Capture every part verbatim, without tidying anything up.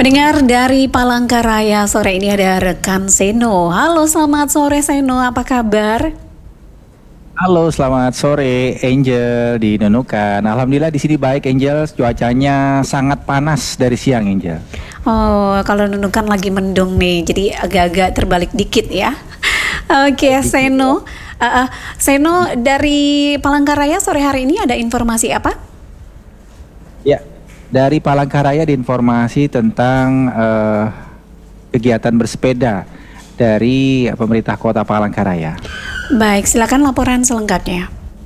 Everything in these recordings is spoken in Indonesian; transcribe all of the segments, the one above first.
Pendengar dari Palangkaraya, sore ini ada rekan Seno. Halo, selamat sore Seno, apa kabar? Halo, selamat sore Angel di Nunukan. Alhamdulillah di sini baik Angel, cuacanya sangat panas dari siang Angel. Oh, kalau Nunukan lagi mendung nih, jadi agak-agak terbalik dikit ya. Oke, okay, Seno. Uh, uh, Seno dari Palangkaraya sore hari ini ada informasi apa? Ya, dari Palangkaraya diinformasi tentang uh, kegiatan bersepeda dari pemerintah Kota Palangkaraya. Baik, silakan laporan selengkapnya.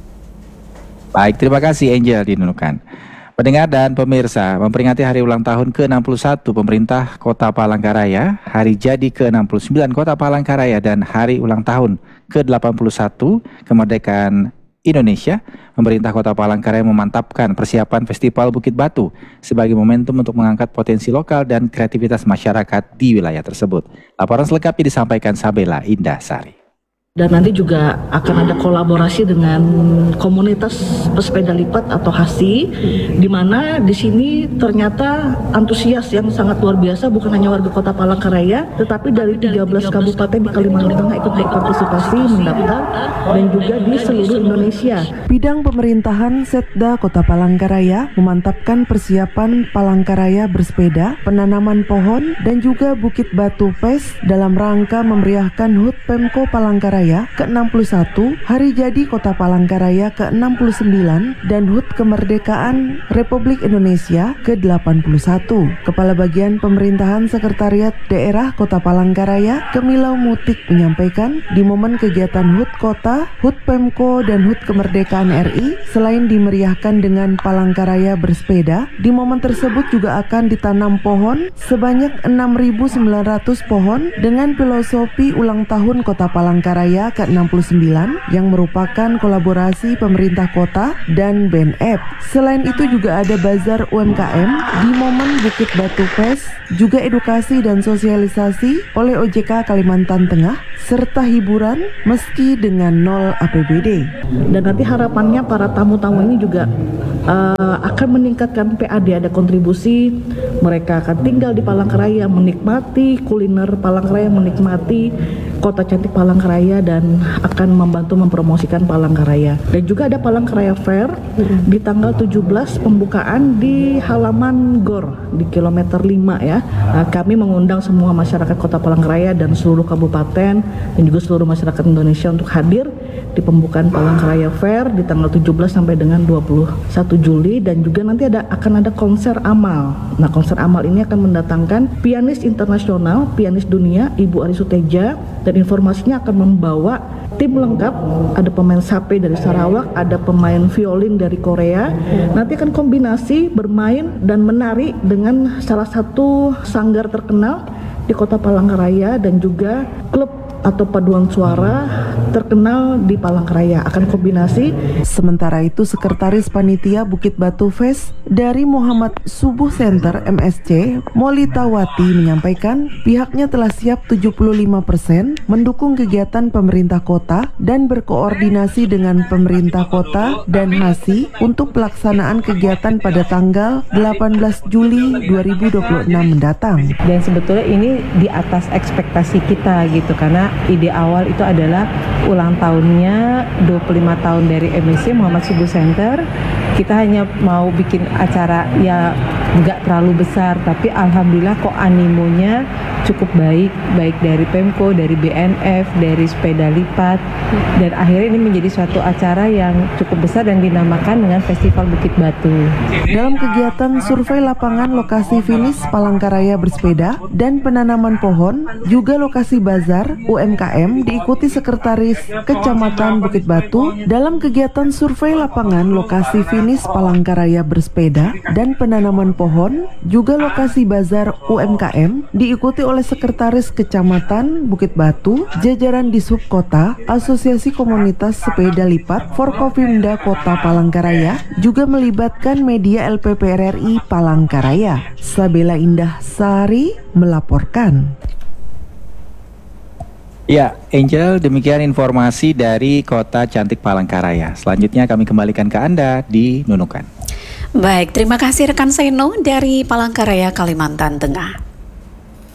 Baik, terima kasih Angel di Nunukan. Pendengar dan pemirsa, memperingati hari ulang tahun ke enam puluh satu pemerintah Kota Palangkaraya, hari jadi ke enam puluh sembilan Kota Palangkaraya, dan hari ulang tahun ke delapan puluh satu kemerdekaan Indonesia, pemerintah Kota Palangkaraya memantapkan persiapan Festival Bukit Batu sebagai momentum untuk mengangkat potensi lokal dan kreativitas masyarakat di wilayah tersebut. Laporan selengkapnya disampaikan Sabela Indah Sari. Dan nanti juga akan ada kolaborasi dengan komunitas pesepeda lipat atau H A S I, di mana di sini ternyata antusias yang sangat luar biasa, bukan hanya warga Kota Palangkaraya, tetapi dari tiga belas kabupaten di Kalimantan Tengah ikut berpartisipasi mendaftar, dan juga di seluruh Indonesia. Bidang pemerintahan Setda Kota Palangkaraya memantapkan persiapan Palangkaraya bersepeda, penanaman pohon, dan juga Bukit Batu Fest dalam rangka memeriahkan H U T Pemko Palangkaraya ke enam puluh satu, Hari Jadi Kota Palangkaraya ke enam puluh sembilan, dan H U T Kemerdekaan Republik Indonesia ke delapan puluh satu. Kepala Bagian Pemerintahan Sekretariat Daerah Kota Palangkaraya, Kemilau Mutik, menyampaikan di momen kegiatan H U T Kota, H U T Pemko, dan H U T Kemerdekaan R I, selain dimeriahkan dengan Palangkaraya bersepeda, di momen tersebut juga akan ditanam pohon sebanyak enam ribu sembilan ratus pohon dengan filosofi ulang tahun Kota Palangkaraya ke enam puluh sembilan yang merupakan kolaborasi pemerintah kota dan B N F. Selain itu juga ada bazar U M K M di momen Bukit Batu Fest, juga edukasi dan sosialisasi oleh O J K Kalimantan Tengah, serta hiburan meski dengan nol A P B D. Dan nanti harapannya para tamu-tamu ini juga uh, akan meningkatkan P A D, ada kontribusi, mereka akan tinggal di Palangkaraya, menikmati kuliner Palangkaraya, menikmati kota cantik Palangkaraya, dan akan membantu mempromosikan Palangkaraya. Dan juga ada Palangkaraya Fair di tanggal tujuh belas, pembukaan di halaman Gor di kilometer lima ya. Nah, kami mengundang semua masyarakat Kota Palangkaraya dan seluruh kabupaten dan juga seluruh masyarakat Indonesia untuk hadir di pembukaan Palangkaraya Fair di tanggal tujuh belas sampai dengan dua puluh satu Juli. Dan juga nanti ada akan ada konser amal. Nah, konser amal ini akan mendatangkan pianis internasional, pianis dunia, Ibu Ari Suteja, dan informasinya akan membawa tim lengkap, ada pemain sape dari Sarawak, ada pemain violin dari Korea. Nanti akan kombinasi bermain dan menari dengan salah satu sanggar terkenal di Kota Palangkaraya dan juga klub atau paduan suara terkenal di Palangkaraya, akan kombinasi. Sementara itu, Sekretaris Panitia Bukit Batu Fest dari Muhammad Subuh Center M S C, Molita Wati, menyampaikan pihaknya telah siap tujuh puluh lima persen mendukung kegiatan pemerintah kota dan berkoordinasi dengan pemerintah kota dan H A S I untuk pelaksanaan kegiatan pada tanggal delapan belas Juli dua ribu dua puluh enam mendatang. Dan sebetulnya ini di atas ekspektasi kita gitu, karena ide awal itu adalah ulang tahunnya dua puluh lima tahun dari M S C Muhammad Subuh Center. Kita hanya mau bikin acara ya nggak terlalu besar, tapi alhamdulillah kok animonya cukup baik, baik dari Pemko, dari B N F, dari sepeda lipat, dan akhirnya ini menjadi suatu acara yang cukup besar dan dinamakan dengan Festival Bukit Batu. Dalam kegiatan survei lapangan lokasi finish Palangkaraya bersepeda dan penanaman pohon, juga lokasi bazar U M K M diikuti Sekretaris Kecamatan Bukit Batu. Dalam kegiatan survei lapangan lokasi finish Palangkaraya bersepeda dan penanaman pohon, juga lokasi bazar U M K M diikuti oleh Sekretaris Kecamatan Bukit Batu, jajaran Dishub Kota, Asosiasi Komunitas Sepeda Lipat, Forkopimda Kota Palangkaraya, juga melibatkan media L P P R R I Palangkaraya. Sabela Indah Sari melaporkan. Ya, Angel, demikian informasi dari Kota Cantik Palangkaraya. Selanjutnya kami kembalikan ke Anda di Nunukan. Baik, terima kasih rekan Seno dari Palangkaraya, Kalimantan Tengah.